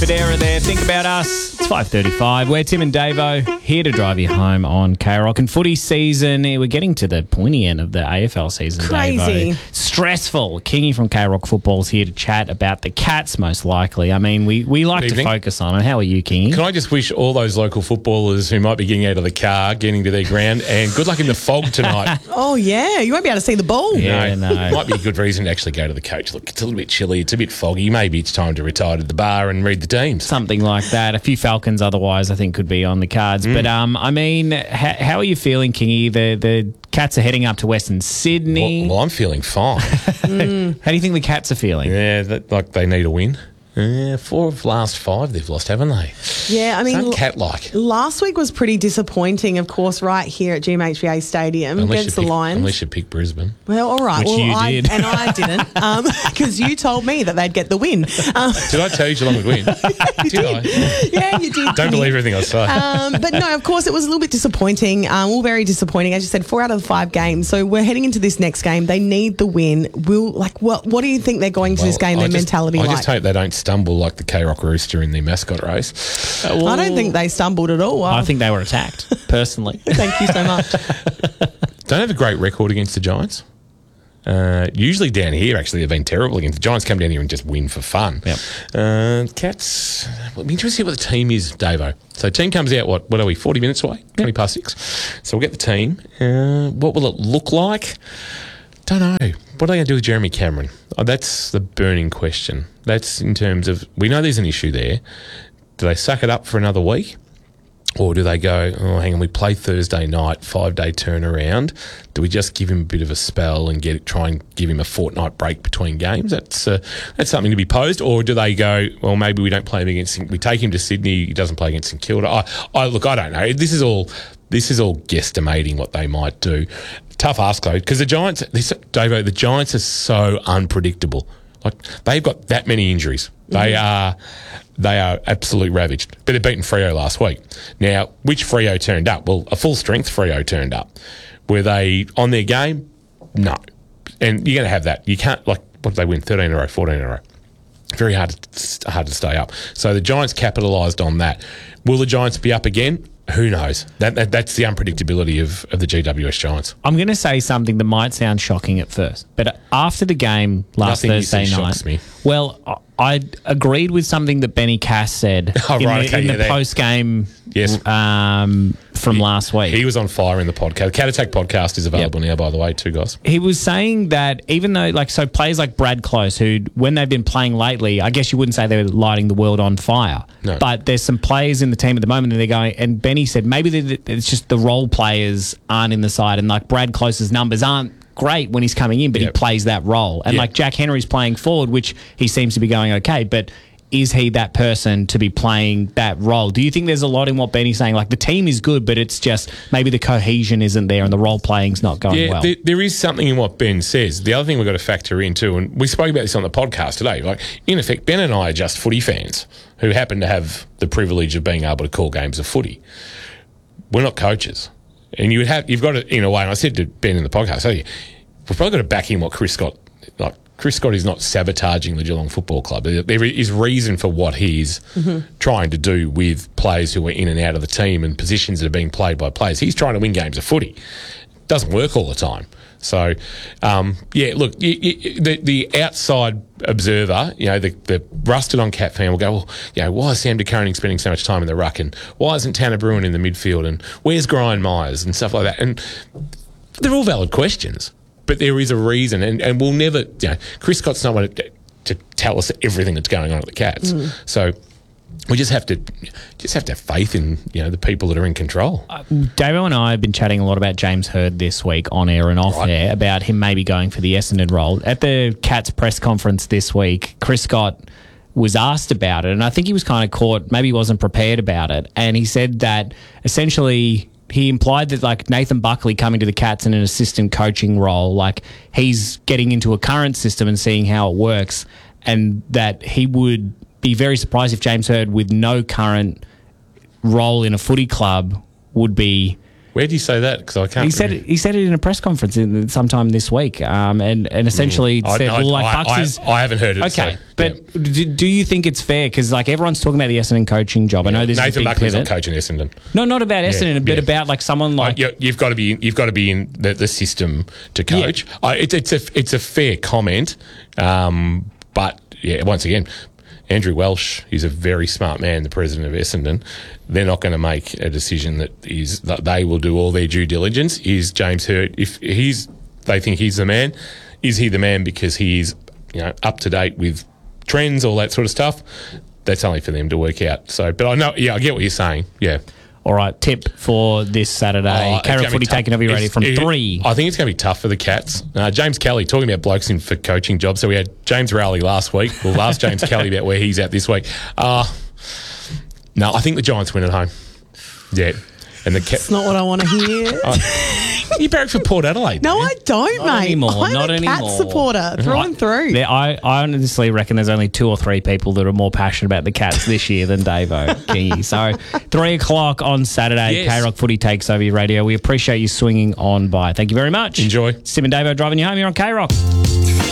Federa there. Think about us. It's 5:35. We're Tim and Davo here to drive you home on K-Rock. And footy season, we're getting to the pointy end of the AFL season, Crazy. Davo. Stressful. Kingy from K-Rock Football's here to chat about the Cats, most likely. I mean, we like to focus on it. How are you, Kingy? Can I just wish all those local footballers who might be getting out of the car, getting to their ground, and good luck in the fog tonight. Oh, yeah. You won't be able to see the ball. Yeah, no. Might be a good reason to actually go to the coach. Look, it's a little bit chilly. It's a bit foggy. Maybe it's time to retire to the bar and read the teams. Something like that. A few Falcons otherwise I think could be on the cards. But, I mean, how are you feeling, Kingy? The Cats are heading up to Western Sydney. Well, I'm feeling fine. How do you think the Cats are feeling? Yeah, like they need a win. 4 of last 5 they've lost, haven't they? Yeah, I mean, so cat-like. Last week was pretty disappointing, of course, right here at GMHBA Stadium against the Lions. Unless you pick Brisbane. Well, all right. Which you did. And I didn't, because you told me that they'd get the win. Did I tell you Geelong would win? Did I? Yeah, you did. Don't believe everything I say. But no, of course, it was a little bit disappointing. All very disappointing. As you said, 4 out of the 5 games. So we're heading into this next game. They need the win. What do you think they're going to this game, their mentality I like? just hope they don't stumble like the K-Rock Rooster in the mascot race. I don't think they stumbled at all. I think they were attacked, personally. Thank you so much. Don't have a great record against the Giants. Usually down here, actually, they've been terrible against the Giants. Come down here and just win for fun. Yep. Cats, it'll be interesting to see what the team is, Davo. So team comes out, what are we, 40 minutes away? 20 past 6. So we'll get the team. What will it look like? Don't know. What are they going to do with Jeremy Cameron? Oh, that's the burning question. That's in terms of, we know there's an issue there. Do they suck it up for another week? Or do they go, oh, hang on, we play Thursday night, 5-day turnaround. Do we just give him a bit of a spell and try and give him a fortnight break between games? That's something to be posed. Or do they go, well, maybe we don't play him we take him to Sydney, he doesn't play against St Kilda. Look, I don't know. This is all guesstimating what they might do. Tough ask though, because the Giants, Davo, the Giants are so unpredictable. Like, they've got that many injuries. They are absolutely ravaged. But they've beaten Freo last week. Now, which Freo turned up? Well, a full strength Freo turned up. Were they on their game? No. And you're going to have that. You can't, what did they win? 13 in a row, 14 in a row. Very hard to stay up. So the Giants capitalised on that. Will the Giants be up again? Who knows? That's the unpredictability of the GWS Giants. I'm going to say something that might sound shocking at first, but after the game last Thursday night, shocks me. Well, I agreed with something that Benny Cass said in the post-game from last week. He was on fire in the podcast. Cat Attack podcast is available now, by the way, too, guys. He was saying that even though, players like Brad Close, who, when they've been playing lately, I guess you wouldn't say they're lighting the world on fire. No. But there's some players in the team at the moment, and they're going, and Benny said maybe it's just the role players aren't in the side, and Brad Close's numbers aren't great when he's coming in, but he plays that role. And Jack Henry's playing forward, which he seems to be going okay, but is he that person to be playing that role? Do you think there's a lot in what Benny's saying? The team is good, but it's just maybe the cohesion isn't there and the role playing's not going well. There is something in what Ben says. The other thing we've got to factor in too, and we spoke about this on the podcast today, in effect, Ben and I are just footy fans who happen to have the privilege of being able to call games of footy. We're not coaches. And you've got to, in a way, and I said to Ben in the podcast, we've probably got to back in what Chris Scott, Chris Scott is not sabotaging the Geelong Football Club. There is reason for what he's trying to do with players who are in and out of the team and positions that are being played by players. He's trying to win games of footy. It doesn't work all the time. So, look, the outside observer, the rusted on Cat fan will go, why is Sam de Koning spending so much time in the ruck, and why isn't Tanner Bruin in the midfield, and where's Brian Myers and stuff like that? And they're all valid questions, but there is a reason, and we'll never, Chris Scott's not going to tell us everything that's going on at the Cats. So we just have to have faith in the people that are in control. Davo and I have been chatting a lot about James Hird this week on air and off air about him maybe going for the Essendon role. At the Cats press conference this week, Chris Scott was asked about it, and I think he was kind of caught, maybe he wasn't prepared about it, and he said that essentially he implied that Nathan Buckley coming to the Cats in an assistant coaching role, he's getting into a current system and seeing how it works, and that he would be very surprised if James Hird, with no current role in a footy club, would be Where do you say that? Because I can't. He said it in a press conference sometime this week, and essentially said, Bucks I haven't heard it. Okay, so, but do you think it's fair? Because like everyone's talking about the Essendon coaching job. I know this Nathan is a big Buckley's pivot. not coaching Essendon. No, not about Essendon, but about like someone like you've got to be in the system to coach. Yeah. It's a fair comment, but yeah, once again. Andrew Welsh, he's a very smart man, the president of Essendon. They're not going to make a decision that they will do all their due diligence. Is James Hird, if they think he's the man, is he the man because he is up to date with trends, all that sort of stuff? That's only for them to work out. So, but I know, I get what you're saying. Yeah. All right, tip for this Saturday. K-Rock Footy taking over ready from 3. I think it's going to be tough for the Cats. James Kelly, talking about blokes in for coaching jobs. So we had James Rowley last week. We'll ask James Kelly about where he's at this week. No, I think the Giants win at home. Yeah. And That's not what I want to hear. You barrack for Port Adelaide. No, I don't, Not mate. anymore, I'm not a anymore. Cats supporter through and through. I honestly reckon there's only 2 or 3 people that are more passionate about the Cats this year than Davo Kingy. So 3 o'clock on Saturday, Yes. K-Rock Footy takes over your radio. We appreciate you swinging on by. Thank you very much. Enjoy. Sim and Davo driving you home here on K-Rock.